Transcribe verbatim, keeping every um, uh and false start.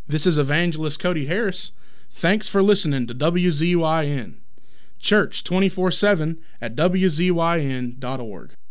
This is Evangelist Cody Harris. Thanks for listening to W Z Y N. Church twenty-four seven at W Z Y N dot org.